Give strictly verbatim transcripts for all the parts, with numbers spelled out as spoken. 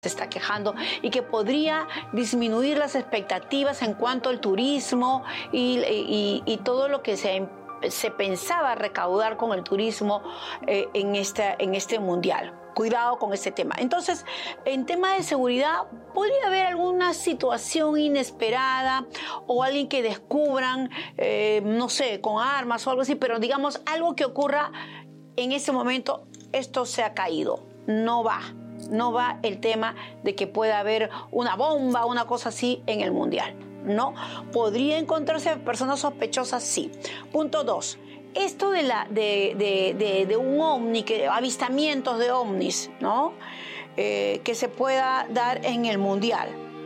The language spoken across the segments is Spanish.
se está quejando y que podría disminuir las expectativas en cuanto al turismo y, y, y todo lo que se, se pensaba recaudar con el turismo eh, en, esta, en este mundial. Cuidado con este tema. Entonces, en tema de seguridad, podría haber alguna situación inesperada o alguien que descubran, eh, no sé, con armas o algo así, pero digamos algo que ocurra en ese momento, esto se ha caído. No va. No va el tema de que pueda haber una bomba, una cosa así en el mundial. No. ¿Podría encontrarse personas sospechosas? Sí. Punto dos. Esto de, la, de, de, de, de un ovni, que, avistamientos de ovnis, ¿no? Eh, que se pueda dar en el mundial.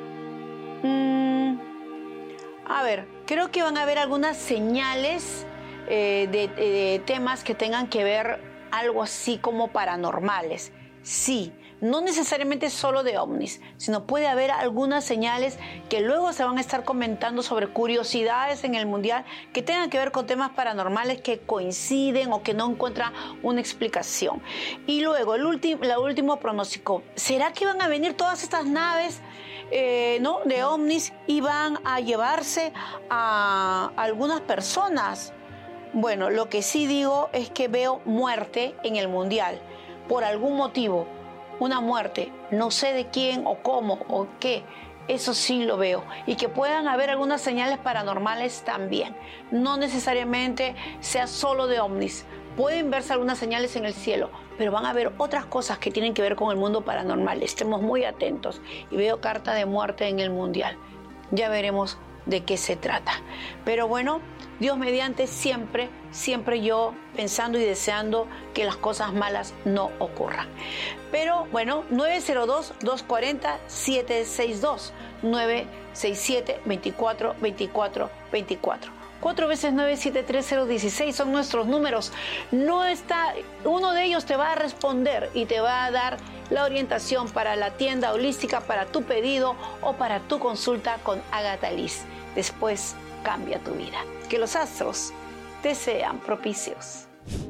Mm, a ver, creo que van a haber algunas señales eh, de, de, de temas que tengan que ver algo así como paranormales. Sí. No necesariamente solo de ovnis, sino puede haber algunas señales que luego se van a estar comentando sobre curiosidades en el mundial que tengan que ver con temas paranormales que coinciden o que no encuentran una explicación. Y luego, el último, el último pronóstico, ¿será que van a venir todas estas naves eh, ¿no? de ovnis y van a llevarse a algunas personas? Bueno, lo que sí digo es que veo muerte en el mundial por algún motivo. Una muerte, no sé de quién o cómo o qué, eso sí lo veo. Y que puedan haber algunas señales paranormales también. No necesariamente sea solo de ovnis. Pueden verse algunas señales en el cielo, pero van a haber otras cosas que tienen que ver con el mundo paranormal. Estemos muy atentos. Y veo carta de muerte en el mundial. Ya veremos de qué se trata. Pero bueno, Dios mediante, siempre, siempre yo pensando y deseando que las cosas malas no ocurran. Pero bueno, nueve cero dos, dos cuatro cero, siete seis dos, nueve seis siete, veinticuatro, veinticuatro, veinticuatro. Cuatro veces nueve siete tres cero dieciséis son nuestros números. No está, uno de ellos te va a responder y te va a dar la orientación para la tienda holística, para tu pedido o para tu consulta con Agatha Liz. Después cambia tu vida. Que los astros te sean propicios.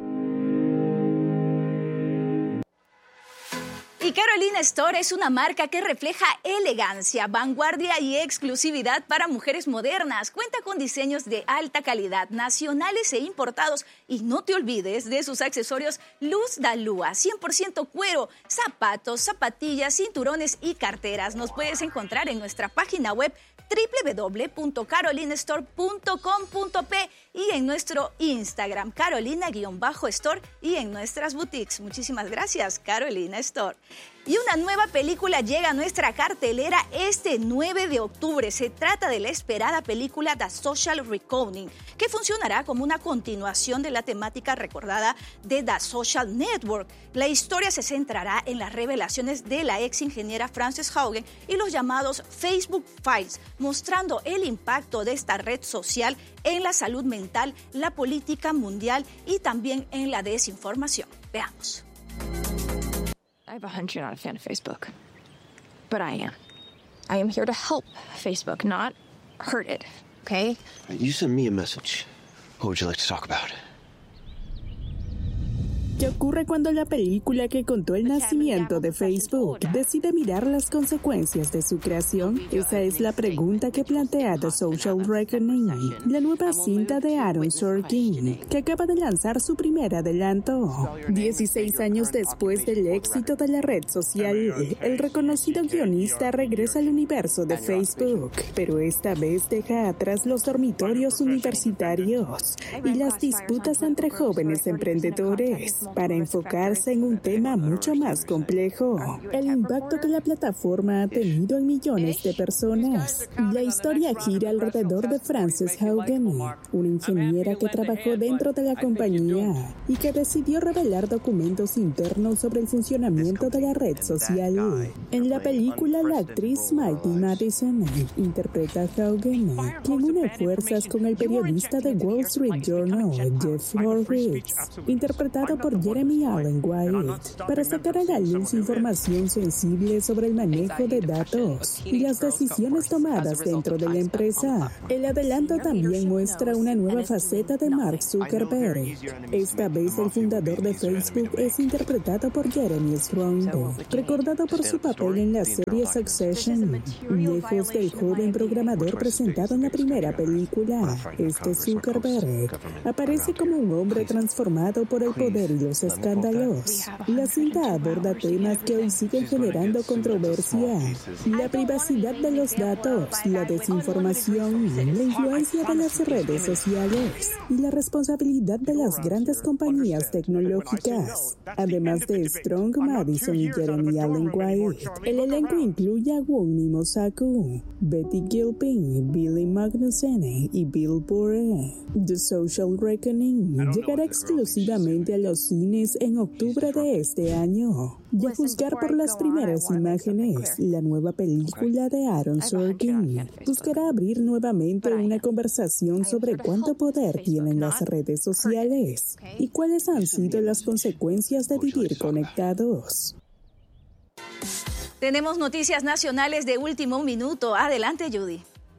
Y Carolina Store es una marca que refleja elegancia, vanguardia y exclusividad para mujeres modernas. Cuenta con diseños de alta calidad, nacionales e importados. Y no te olvides de sus accesorios Luz Dalúa, cien por ciento cuero, zapatos, zapatillas, cinturones y carteras. Nos puedes encontrar en nuestra página web doble u doble u doble u punto carolina store punto com punto pe y en nuestro Instagram, Carolina-Store, y en nuestras boutiques. Muchísimas gracias, Carolina Store. Y una nueva película llega a nuestra cartelera este nueve de octubre. Se trata de la esperada película The Social Reckoning, que funcionará como una continuación de la temática recordada de The Social Network. La historia se centrará en las revelaciones de la ex ingeniera Frances Haugen y los llamados Facebook Files, mostrando el impacto de esta red social en la salud mental, la política mundial y también en la desinformación. Veamos. I have a hunch you're not a fan of Facebook, but I am. I am here to help Facebook, not hurt it, okay? You send me a message. What would you like to talk about? ¿Qué ocurre cuando la película que contó el nacimiento de Facebook decide mirar las consecuencias de su creación? Esa es la pregunta que plantea The Social Reckoning, la nueva cinta de Aaron Sorkin, que acaba de lanzar su primer adelanto. dieciséis años después del éxito de la red social, el reconocido guionista regresa al universo de Facebook, pero esta vez deja atrás los dormitorios universitarios y las disputas entre jóvenes emprendedores, para enfocarse en un tema mucho más complejo: el impacto que la plataforma ha tenido en millones de personas. La historia gira alrededor de Frances Haugen, una ingeniera que trabajó dentro de la compañía y que decidió revelar documentos internos sobre el funcionamiento de la red social. En la película, la actriz Mighty Madison interpreta a Haugen, quien une fuerzas con el periodista de Wall Street Journal, Jeff Horwitz, interpretado por por Jeremy Allen White para sacar a la luz información sensible sobre el manejo de datos y las decisiones tomadas dentro de la empresa. El adelanto también muestra una nueva faceta de Mark Zuckerberg. Esta vez el fundador de Facebook es interpretado por Jeremy Strong, recordado por su papel en la serie Succession. Lejos del joven programador presentado en la primera película, este Zuckerberg aparece como un hombre transformado por el poder y los escándalos. La cinta aborda temas que hoy siguen generando controversia: la privacidad de los datos, la desinformación, la influencia de las redes sociales y la responsabilidad de las grandes compañías tecnológicas. Además de Strong, Madison y Jeremy Allen White, el elenco incluye a Wunmi Mosaku, Betty Gilpin, Billy Magnussen y Bill Burr. The Social Reckoning llegará exclusivamente a los cines en octubre de este año. Y a juzgar por las primeras imágenes, la nueva película de Aaron Sorkin buscará abrir nuevamente una conversación sobre cuánto poder tienen las redes sociales y cuáles han sido las consecuencias de vivir conectados. Tenemos noticias nacionales de último minuto. Adelante, Judy.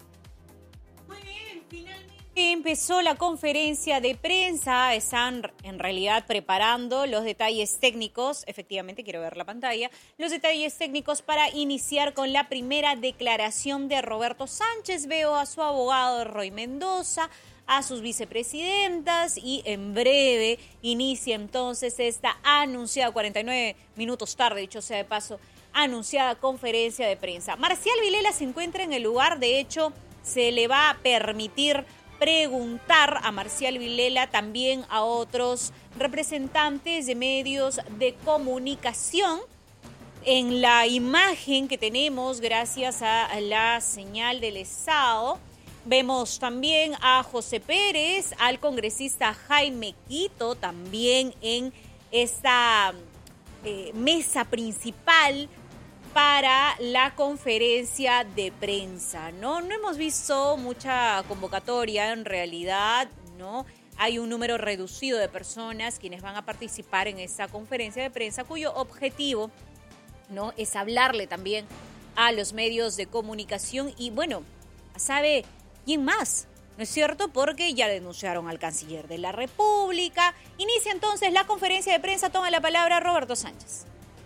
Muy bien, finalmente empezó la conferencia de prensa. Están en realidad preparando los detalles técnicos. Efectivamente, quiero ver la pantalla. Los detalles técnicos para iniciar con la primera declaración de Roberto Sánchez. Veo a su abogado Roy Mendoza, a sus vicepresidentas, y en breve inicia entonces esta anunciada, cuarenta y nueve minutos tarde, dicho sea de paso, anunciada conferencia de prensa. Marcial Vilela se encuentra en el lugar. De hecho, se le va a permitir preguntar a Marcial Vilela, también a otros representantes de medios de comunicación. En la imagen que tenemos, gracias a la señal del Estado, vemos también a José Pérez, al congresista Jaime Quito, también en esta eh, mesa principal para la conferencia de prensa, ¿no? No hemos visto mucha convocatoria en realidad, ¿no? Hay un número reducido de personas quienes van a participar en esta conferencia de prensa, cuyo objetivo, ¿no?, es hablarle también a los medios de comunicación y, bueno, ¿sabe quién más? ¿No es cierto? Porque ya denunciaron al canciller de la República. Inicia entonces la conferencia de prensa. Toma la palabra Roberto Sánchez.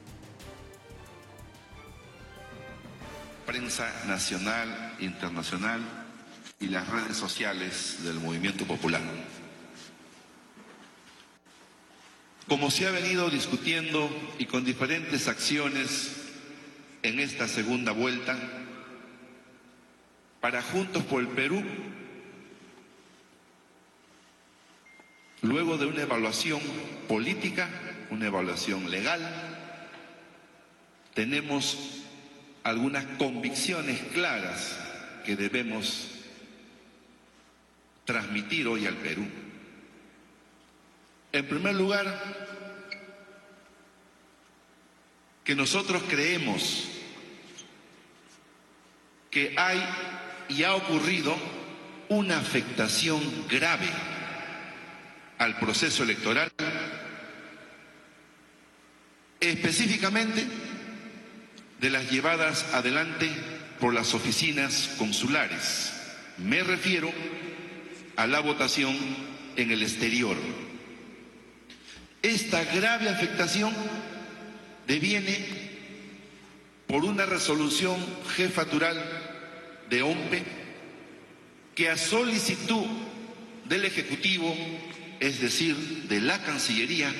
Prensa nacional, internacional y las redes sociales del movimiento popular. Como se ha venido discutiendo y con diferentes acciones en esta segunda vuelta, para Juntos por el Perú, luego de una evaluación política, una evaluación legal, tenemos algunas convicciones claras que debemos transmitir hoy al Perú. En primer lugar, que nosotros creemos que hay y ha ocurrido una afectación grave al proceso electoral, específicamente de las llevadas adelante por las oficinas consulares. Me refiero a la votación en el exterior. Esta grave afectación deviene por una resolución jefatural de O M P E que, a solicitud del Ejecutivo, es decir, de la Cancillería,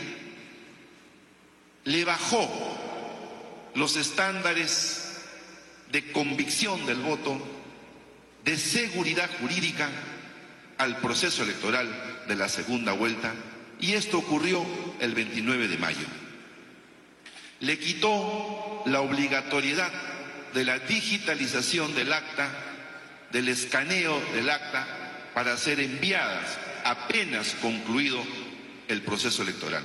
le bajó los estándares de convicción del voto, de seguridad jurídica al proceso electoral de la segunda vuelta, y esto ocurrió el veintinueve de mayo. Le quitó la obligatoriedad de la digitalización del acta, del escaneo del acta, para ser enviadas apenas concluido el proceso electoral.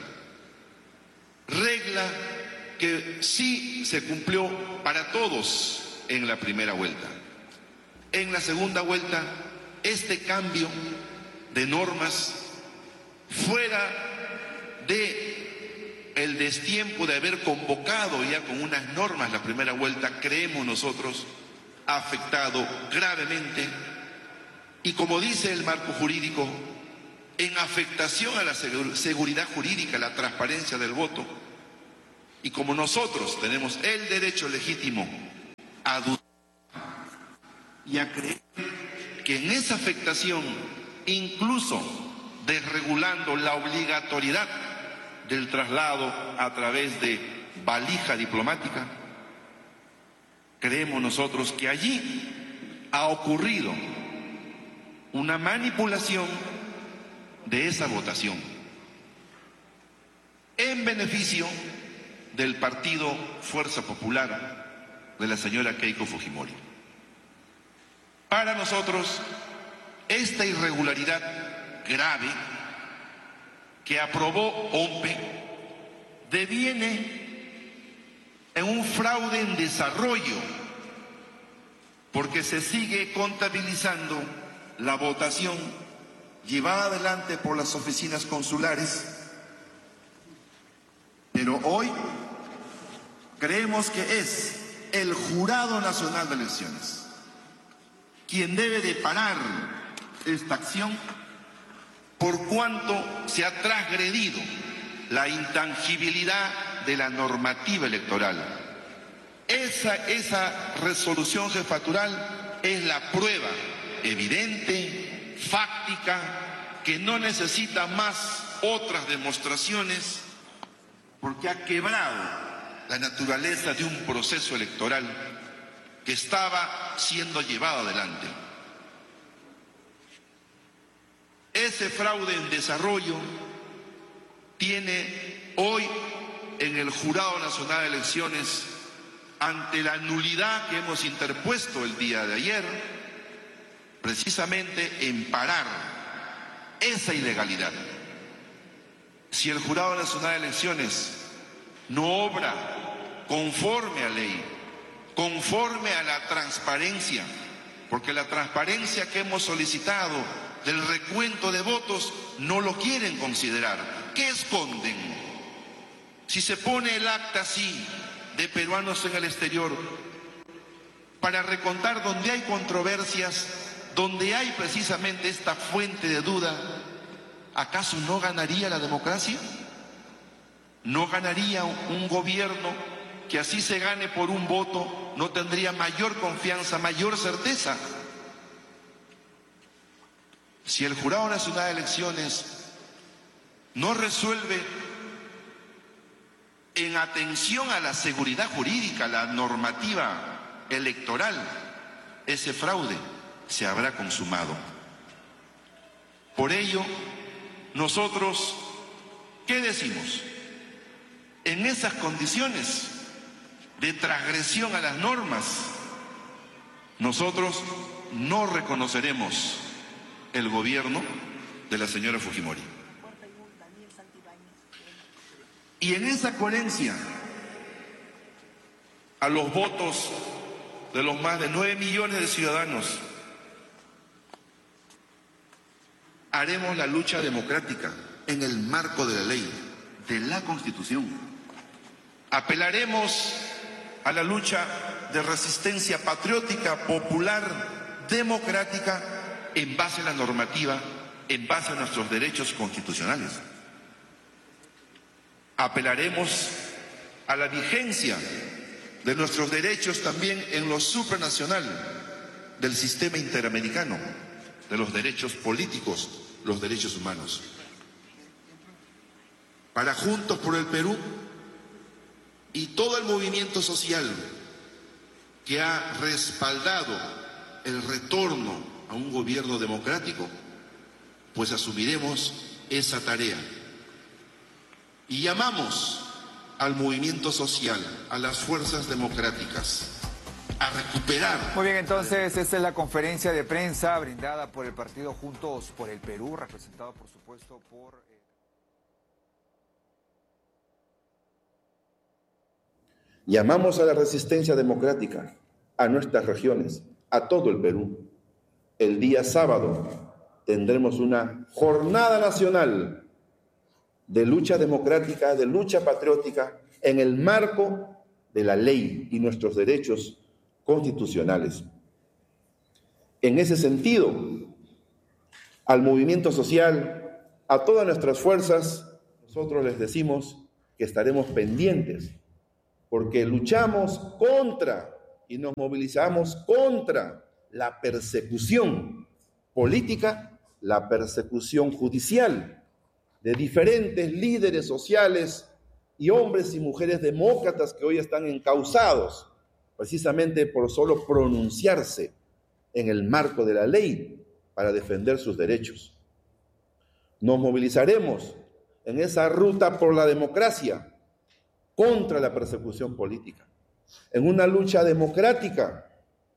Regla que sí se cumplió para todos en la primera vuelta. En la segunda vuelta, este cambio de normas, fuera de el destiempo de haber convocado ya con unas normas la primera vuelta, creemos nosotros, ha afectado gravemente y, como dice el marco jurídico, en afectación a la seguridad jurídica, la transparencia del voto. Y como nosotros tenemos el derecho legítimo a dudar y a creer que en esa afectación, incluso desregulando la obligatoriedad del traslado a través de valija diplomática, creemos nosotros que allí ha ocurrido una manipulación de esa votación en beneficio del partido Fuerza Popular de la señora Keiko Fujimori. Para nosotros, esta irregularidad grave que aprobó O M P E deviene en un fraude en desarrollo, porque se sigue contabilizando la votación llevada adelante por las oficinas consulares, pero hoy creemos que es el Jurado Nacional de Elecciones quien debe de parar esta acción, por cuanto se ha transgredido la intangibilidad de la normativa electoral. Esa, esa resolución jefatural es la prueba evidente, fáctica, que no necesita más otras demostraciones, porque ha quebrado la naturaleza de un proceso electoral que estaba siendo llevado adelante. Ese fraude en desarrollo tiene hoy en el Jurado Nacional de Elecciones, ante la nulidad que hemos interpuesto el día de ayer, precisamente en parar esa ilegalidad. Si el Jurado Nacional de Elecciones no obra conforme a ley, conforme a la transparencia, porque la transparencia que hemos solicitado del recuento de votos no lo quieren considerar. ¿Qué esconden? Si se pone el acta así de peruanos en el exterior para recontar donde hay controversias, donde hay precisamente esta fuente de duda, ¿acaso no ganaría la democracia? ¿No ganaría un gobierno que así se gane por un voto? ¿No tendría mayor confianza, mayor certeza? Si el Jurado Nacional de Elecciones no resuelve en atención a la seguridad jurídica, la normativa electoral, ese fraude se habrá consumado. Por ello, nosotros, ¿qué decimos? En esas condiciones de transgresión a las normas, nosotros no reconoceremos el gobierno de la señora Fujimori. Y en esa coherencia a los votos de los más de nueve millones de ciudadanos, haremos la lucha democrática en el marco de la ley, de la Constitución. Apelaremos a la lucha de resistencia patriótica, popular, democrática, en base a la normativa, en base a nuestros derechos constitucionales. Apelaremos a la vigencia de nuestros derechos también en lo supranacional del sistema interamericano, de los derechos políticos, los derechos humanos. Para Juntos por el Perú y todo el movimiento social que ha respaldado el retorno a un gobierno democrático, pues asumiremos esa tarea. Y llamamos al movimiento social, a las fuerzas democráticas, a recuperar. Muy bien, entonces esta es la conferencia de prensa brindada por el partido Juntos por el Perú, representado por supuesto por... Llamamos a la resistencia democrática, a nuestras regiones, a todo el Perú. El día sábado tendremos una jornada nacional de lucha democrática, de lucha patriótica, en el marco de la ley y nuestros derechos constitucionales. En ese sentido, al movimiento social, a todas nuestras fuerzas, nosotros les decimos que estaremos pendientes, porque luchamos contra y nos movilizamos contra la persecución política, la persecución judicial de diferentes líderes sociales y hombres y mujeres demócratas que hoy están encausados precisamente por solo pronunciarse en el marco de la ley para defender sus derechos. Nos movilizaremos en esa ruta por la democracia contra la persecución política, en una lucha democrática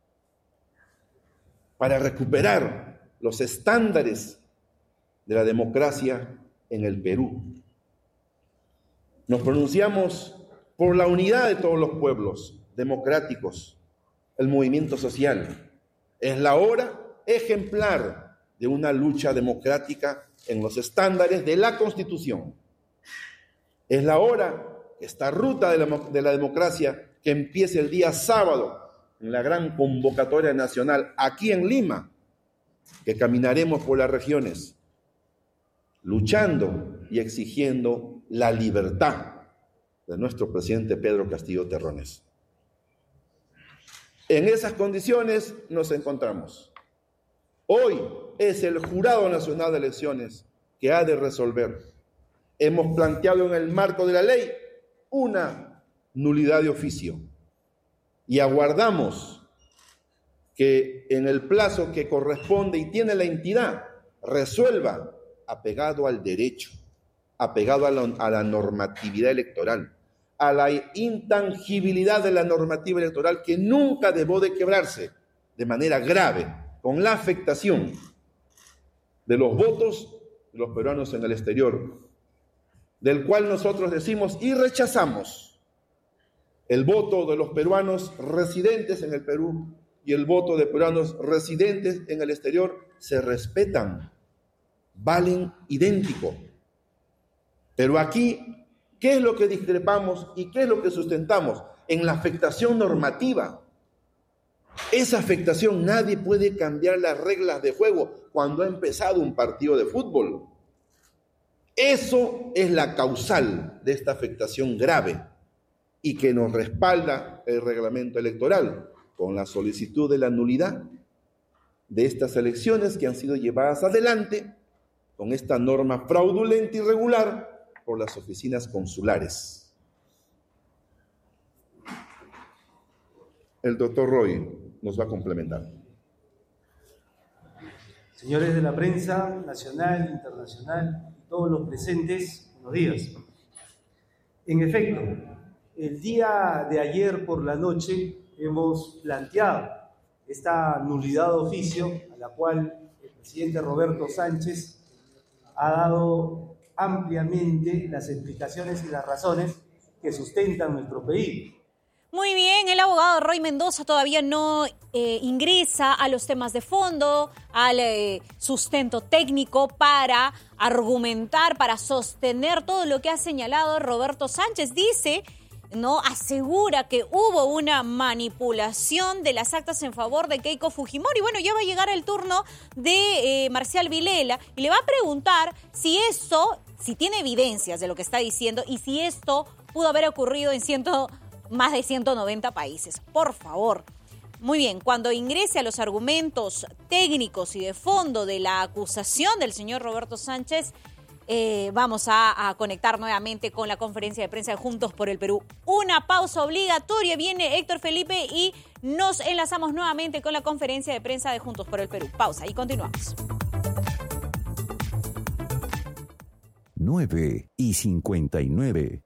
para recuperar los estándares de la democracia en el Perú. Nos pronunciamos por la unidad de todos los pueblos democráticos, el movimiento social. Es la hora ejemplar de una lucha democrática en los estándares de la Constitución. Es la hora, esta ruta de la, de la democracia, que empiece el día sábado en la gran convocatoria nacional aquí en Lima, que caminaremos por las regiones, luchando y exigiendo la libertad de nuestro presidente Pedro Castillo Terrones. En esas condiciones nos encontramos. Hoy es el Jurado Nacional de Elecciones que ha de resolver. Hemos planteado en el marco de la ley una nulidad de oficio y aguardamos que en el plazo que corresponde y tiene la entidad resuelva apegado al derecho, apegado a la, a la normatividad electoral, a la intangibilidad de la normativa electoral que nunca dejó de quebrarse de manera grave con la afectación de los votos de los peruanos en el exterior, del cual nosotros decimos y rechazamos el voto de los peruanos residentes en el Perú y el voto de peruanos residentes en el exterior se respetan, valen idéntico. Pero aquí, ¿qué es lo que discrepamos y qué es lo que sustentamos? En la afectación normativa. Esa afectación, nadie puede cambiar las reglas de juego cuando ha empezado un partido de fútbol. Eso es la causal de esta afectación grave y que nos respalda el reglamento electoral con la solicitud de la nulidad de estas elecciones que han sido llevadas adelante con esta norma fraudulenta y irregular por las oficinas consulares. El doctor Roy nos va a complementar. Señores de la prensa nacional, internacional y todos los presentes, buenos días. En efecto, el día de ayer por la noche hemos planteado esta nulidad de oficio a la cual el presidente Roberto Sánchez ha dado ampliamente las explicaciones y las razones que sustentan nuestro pedido. Muy bien, el abogado Roy Mendoza todavía no eh, ingresa a los temas de fondo, al eh, sustento técnico para argumentar, para sostener todo lo que ha señalado Roberto Sánchez. Dice, no, asegura que hubo una manipulación de las actas en favor de Keiko Fujimori. Bueno, ya va a llegar el turno de eh, Marcial Vilela y le va a preguntar si esto, si tiene evidencias de lo que está diciendo y si esto pudo haber ocurrido en ciento más de ciento noventa países. Por favor. Muy bien, cuando ingrese a los argumentos técnicos y de fondo de la acusación del señor Roberto Sánchez, eh, vamos a, a conectar nuevamente con la conferencia de prensa de Juntos por el Perú. Una pausa obligatoria, viene Héctor Felipe y nos enlazamos nuevamente con la conferencia de prensa de Juntos por el Perú. Pausa y continuamos. nueve y cincuenta y nueve.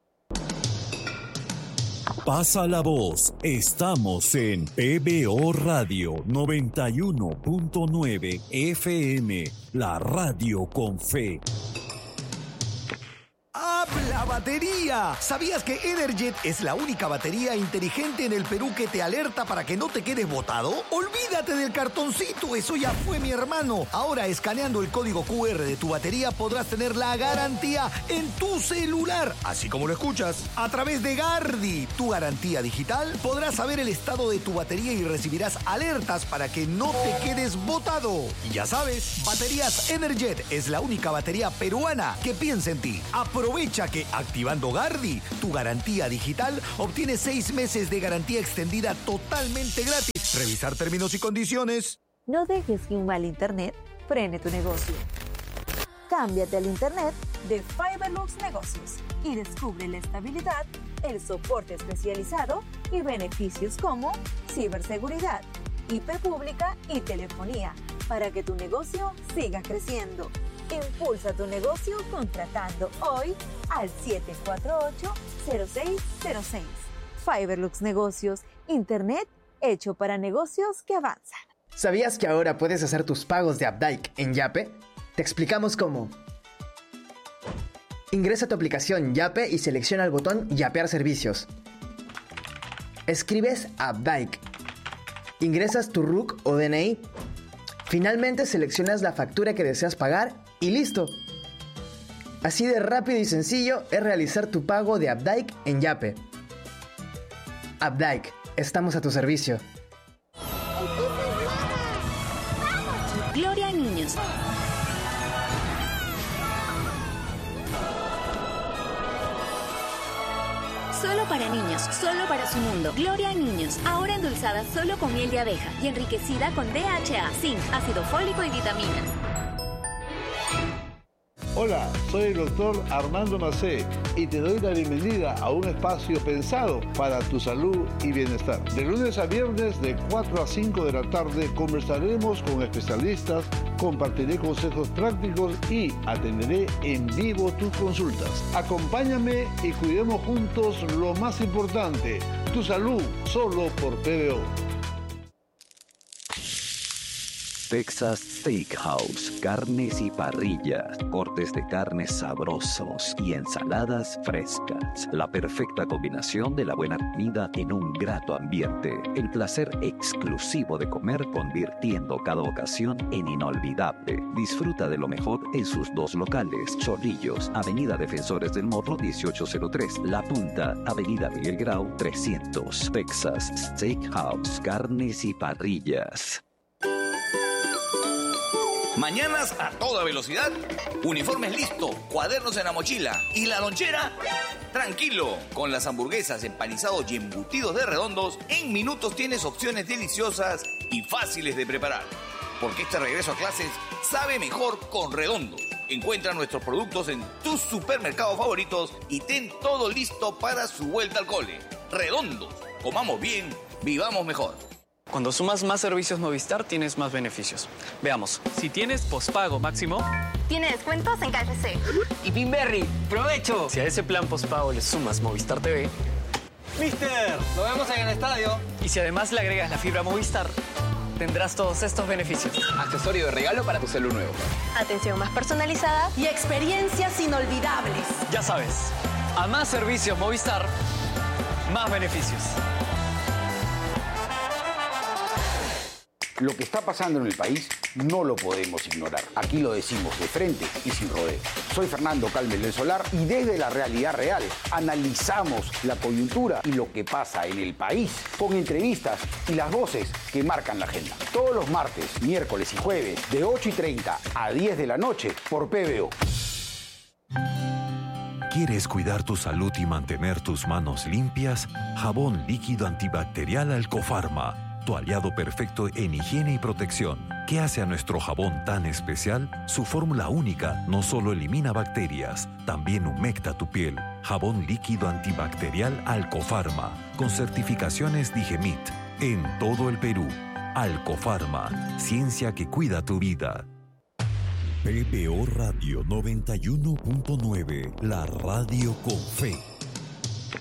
Pasa la voz, estamos en P B O Radio noventa y uno punto nueve F M, la radio con fe. Habla ¡La batería! ¿Sabías que Energet es la única batería inteligente en el Perú que te alerta para que no te quedes botado? Olvídate del cartoncito, eso ya fue, mi hermano. Ahora, escaneando el código cu erre de tu batería, podrás tener la garantía en tu celular, así como lo escuchas. A través de Gardi, tu garantía digital, podrás saber el estado de tu batería y recibirás alertas para que no te quedes botado. Y ya sabes, Baterías Energet es la única batería peruana que piensa en ti. Aprovecha que activando Gardi, tu garantía digital, obtienes seis meses de garantía extendida totalmente gratis. Revisar términos y condiciones. No dejes que un mal internet frene tu negocio. Cámbiate al internet de Fiberlux Negocios y descubre la estabilidad, el soporte especializado y beneficios como ciberseguridad, I P pública y telefonía para que tu negocio siga creciendo. Impulsa tu negocio contratando hoy al siete cuatro ocho, cero seis cero seis. Fiberlux Negocios, internet hecho para negocios que avanzan. ¿Sabías que ahora puedes hacer tus pagos de Updike en Yape? Te explicamos cómo. Ingresa a tu aplicación Yape y selecciona el botón Yapear servicios. Escribes Updike. Ingresas tu R U C o D N I. Finalmente seleccionas la factura que deseas pagar y listo. Así de rápido y sencillo es realizar tu pago de Updike en Yape. Updike, estamos a tu servicio. Gloria a niños. Solo para niños, solo para su mundo. Gloria a niños, ahora endulzada solo con miel de abeja y enriquecida con D H A, zinc, ácido fólico y vitaminas. Hola, soy el doctor Armando Macé y te doy la bienvenida a un espacio pensado para tu salud y bienestar. De lunes a viernes de cuatro a cinco de la tarde conversaremos con especialistas, compartiré consejos prácticos y atenderé en vivo tus consultas. Acompáñame y cuidemos juntos lo más importante, tu salud, solo por P B O. Texas Steakhouse, carnes y parrillas, cortes de carnes sabrosos y ensaladas frescas. La perfecta combinación de la buena comida en un grato ambiente. El placer exclusivo de comer convirtiendo cada ocasión en inolvidable. Disfruta de lo mejor en sus dos locales. Chorrillos, Avenida Defensores del Morro dieciocho cero tres. La Punta, Avenida Miguel Grau trescientos. Texas Steakhouse, carnes y parrillas. Mañanas a toda velocidad, uniformes listo, cuadernos en la mochila y la lonchera, tranquilo. Con las hamburguesas, empanizados y embutidos de Redondos, en minutos tienes opciones deliciosas y fáciles de preparar. Porque este regreso a clases sabe mejor con Redondos. Encuentra nuestros productos en tus supermercados favoritos y ten todo listo para su vuelta al cole. Redondos, comamos bien, vivamos mejor. Cuando sumas más servicios Movistar, tienes más beneficios. Veamos, si tienes pospago máximo... Tiene descuentos en K F C. Y Pinberry, ¡provecho! Si a ese plan pospago le sumas Movistar T V... ¡Mister! ¡Nos vemos en el estadio! Y si además le agregas la fibra Movistar, tendrás todos estos beneficios. Accesorio de regalo para tu celu nuevo. Atención más personalizada y experiencias inolvidables. Ya sabes, a más servicios Movistar, más beneficios. Lo que está pasando en el país no lo podemos ignorar. Aquí lo decimos de frente y sin rodeo. Soy Fernando Calmes del Solar y desde la realidad real analizamos la coyuntura y lo que pasa en el país con entrevistas y las voces que marcan la agenda. Todos los martes, miércoles y jueves de ocho y treinta a diez de la noche por P B O. ¿Quieres cuidar tu salud y mantener tus manos limpias? Jabón líquido antibacterial Alcofarma. Tu aliado perfecto en higiene y protección. ¿Qué hace a nuestro jabón tan especial? Su fórmula única no solo elimina bacterias, también humecta tu piel. Jabón líquido antibacterial Alcofarma, con certificaciones Digemit, en todo el Perú. Alcofarma, ciencia que cuida tu vida. P B O Radio noventa y uno punto nueve, la radio con fe.